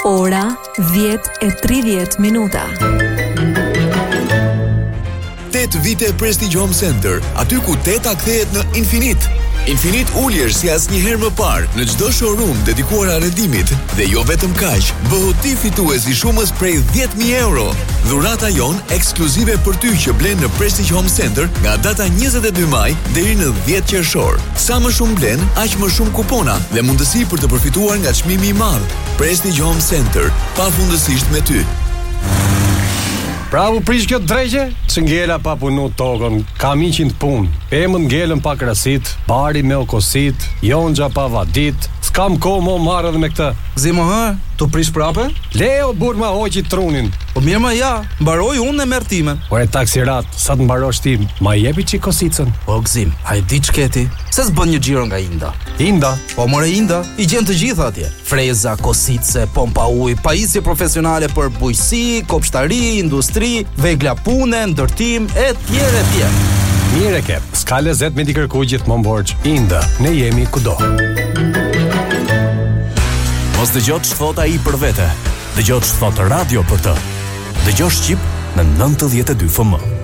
Ora 10:30. 8 vite Prestige Home Center, aty ku teta kthehet në infinit. Infinit uljesh si asnjëherë më parë në çdo showroom dedikuar arrendimit dhe jo vetëm kaq, bëhu ti fitues i shumës prej 10.000 euro. Dhurata jon ekskluzive për ty që blen në Prestige Home Center nga data 22 maj deri në 10 qershor. Sa më shumë blen, aq më shumë kupona dhe mundësi për të përfituar nga çmimi i madh. Prestige Home Center, pafundësisht me ty. Bravo prish kjo drejgje, që ngela pa punu tokën, kam 100 punë, emën ngelën pa krasit, bari me okosit, jonxha pa vadit, s'kam kohë mo marrë edhe me këtë. Zimo tu prish prape? Leo burr ma hoqi trunin. Po mirë ma ja, mbaroj unë e merr timen. Po e taksirat, sa të mbarosh ti, ma jepi çik kosicën. Po gzim, a e di ç'keti? Se s'bën një xhiro nga Inda. Inda? Po more Inda, i gjen të gjitha atje. Freza, kosice, pompa ujë, pajisje profesionale për bujqësi, kopshtari, industri, vegla pune, ndërtim, e tjerë e tjerë. Mire ke, s'ka lezet me t'i kërkuj gjithmonë borxh. Inda, ne jemi kudo. Mos dëgjoj ç'thot ai për vete. Dëgjoj ç'thot radio për të. Dëgjoj Shqip në 92 FM.